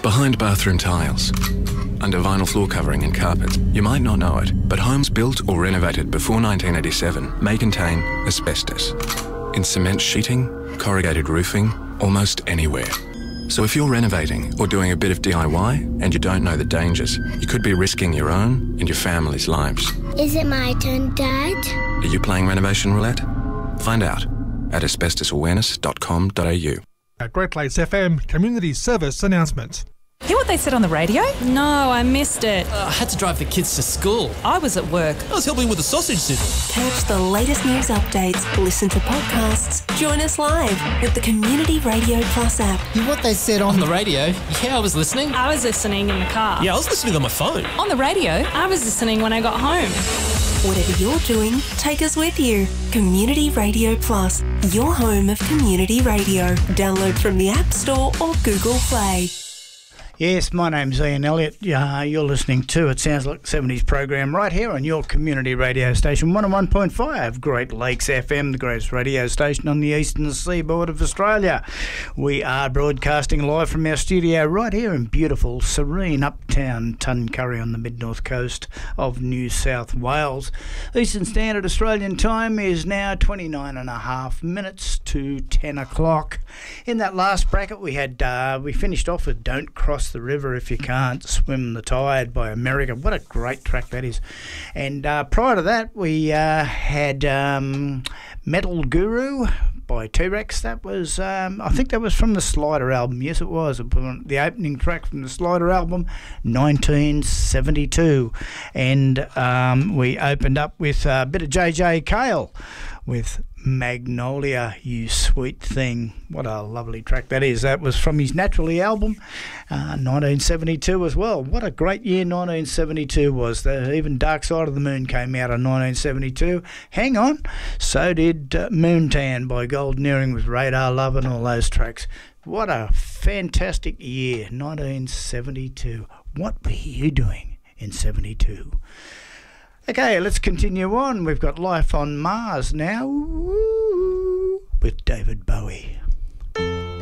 behind bathroom tiles, under vinyl floor covering and carpets. You might not know it, but homes built or renovated before 1987 may contain asbestos. In cement sheeting, corrugated roofing, almost anywhere. So if you're renovating or doing a bit of DIY and you don't know the dangers, you could be risking your own and your family's lives. Is it my turn, Dad? Are you playing renovation roulette? Find out at asbestosawareness.com.au. A Great Lakes FM community service announcement. Hear what they said on the radio? No, I missed it. I had to drive the kids to school. I was at work. I was helping with the sausage sizzle. Catch the latest news updates, listen to podcasts, join us live with the Community Radio Plus app. Hear what they said on the radio? Yeah, I was listening. I was listening in the car. Yeah, I was listening on my phone. On the radio? I was listening when I got home. Whatever you're doing, take us with you. Community Radio Plus, your home of community radio. Download from the App Store or Google Play. Yes, my name's Ian Elliott. You're listening to It Sounds Like the 70s program right here on your community radio station, 101.5 Great Lakes FM, the greatest radio station on the eastern seaboard of Australia. We are broadcasting live from our studio right here in beautiful, serene uptown Tuncurry on the mid-north coast of New South Wales. Eastern Standard Australian Time is now 29.5 minutes to 10 o'clock. In that last bracket we had, we finished off with Don't Cross the River If You Can't Swim the Tide by America. What a great track that is. And prior to that we had Metal Guru by T-Rex. That was, I think that was from the Slider album. Yes, it was. The opening track from the Slider album, 1972. And we opened up with a bit of JJ Cale with Magnolia, You Sweet Thing. What a lovely track that is. That was from his Naturally album, 1972 as well. What a great year 1972 was. Even Dark Side of the Moon came out in 1972. Hang on, so did Moontan by Golden Earring with Radar Love and all those tracks. What a fantastic year, 1972. What were you doing in 72? Okay, let's continue on. We've got Life on Mars now with David Bowie.